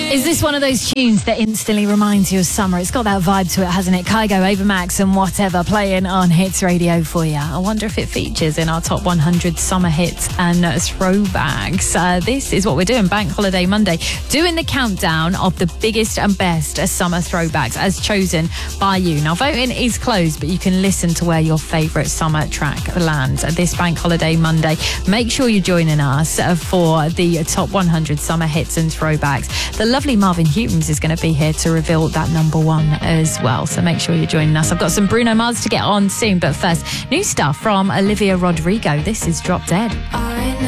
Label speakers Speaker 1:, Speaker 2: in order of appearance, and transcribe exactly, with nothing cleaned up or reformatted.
Speaker 1: Is this one of those tunes that instantly reminds you of summer? It's got that vibe to it, hasn't it? Kygo, Ava Max and Whatever playing on Hits Radio for you. I wonder if it features in our top one hundred summer hits and throwbacks. Uh, this is what we're doing, Bank Holiday Monday, doing the countdown of the biggest and best summer throwbacks as chosen by you. Now, voting is closed, but you can listen to where your favourite summer track lands this Bank Holiday Monday. Make sure you're joining us for the top one hundred summer hits and throwbacks. The lovely Marvin Hewtons is going to be here to reveal that number one as well. So make sure you're joining us. I've got some Bruno Mars to get on soon, but first, new stuff from Olivia Rodrigo. This is Drop Dead.
Speaker 2: I know